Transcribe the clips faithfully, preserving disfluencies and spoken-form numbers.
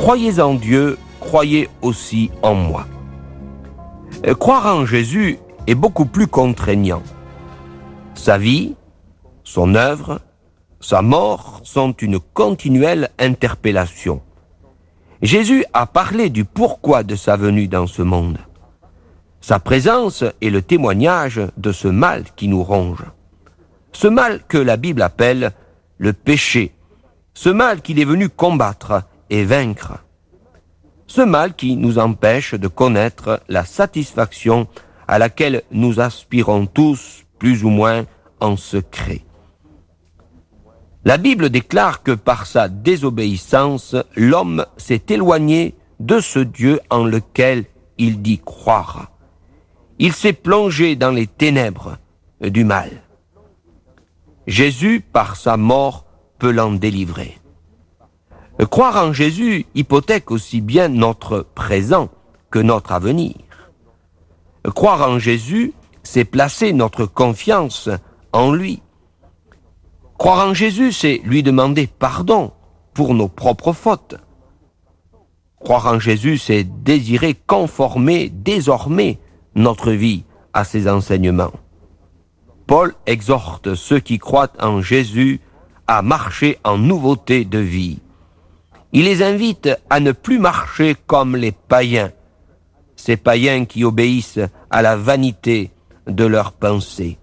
croyez en Dieu, croyez aussi en moi. Croire en Jésus est beaucoup plus contraignant. Sa vie, son œuvre, sa mort sont une continuelle interpellation. Jésus a parlé du pourquoi de sa venue dans ce monde. Sa présence est le témoignage de ce mal qui nous ronge. Ce mal que la Bible appelle le péché. Ce mal qu'il est venu combattre et vaincre. Ce mal qui nous empêche de connaître la satisfaction à laquelle nous aspirons tous, plus ou moins en secret. La Bible déclare que par sa désobéissance, l'homme s'est éloigné de ce Dieu en lequel il dit croire. Il s'est plongé dans les ténèbres du mal. Jésus, par sa mort, peut l'en délivrer. Croire en Jésus hypothèque aussi bien notre présent que notre avenir. Croire en Jésus, c'est placer notre confiance en lui. Croire en Jésus, c'est lui demander pardon pour nos propres fautes. Croire en Jésus, c'est désirer conformer désormais notre vie à ses enseignements. Paul exhorte ceux qui croient en Jésus à marcher en nouveauté de vie. Il les invite à ne plus marcher comme les païens, ces païens qui obéissent à la vanité de leurs pensées.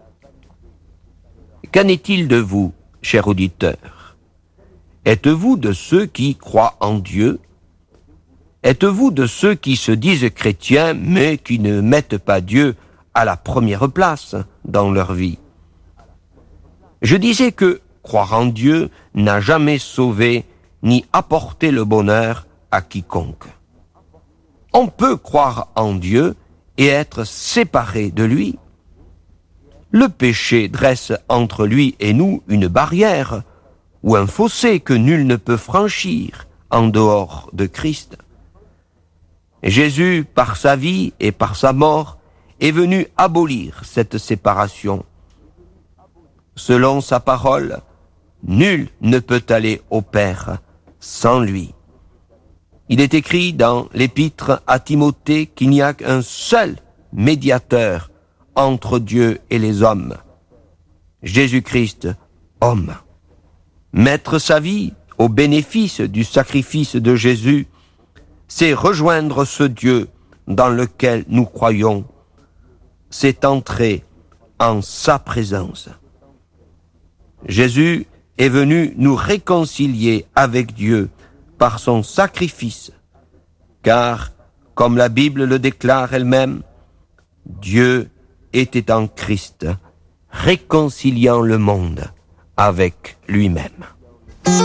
Qu'en est-il de vous, chers auditeurs? Êtes-vous de ceux qui croient en Dieu? Êtes-vous de ceux qui se disent chrétiens mais qui ne mettent pas Dieu à la première place dans leur vie? Je disais que croire en Dieu n'a jamais sauvé ni apporté le bonheur à quiconque. On peut croire en Dieu et être séparé de lui. Le péché dresse entre lui et nous une barrière ou un fossé que nul ne peut franchir en dehors de Christ. Jésus, par sa vie et par sa mort, est venu abolir cette séparation. Selon sa parole, nul ne peut aller au Père sans lui. Il est écrit dans l'épître à Timothée qu'il n'y a qu'un seul médiateur entre Dieu et les hommes, Jésus-Christ, homme. Mettre sa vie au bénéfice du sacrifice de Jésus, c'est rejoindre ce Dieu dans lequel nous croyons, c'est entrer en sa présence. Jésus est venu nous réconcilier avec Dieu par son sacrifice, car, comme la Bible le déclare elle-même, Dieu était en Christ, réconciliant le monde avec lui-même.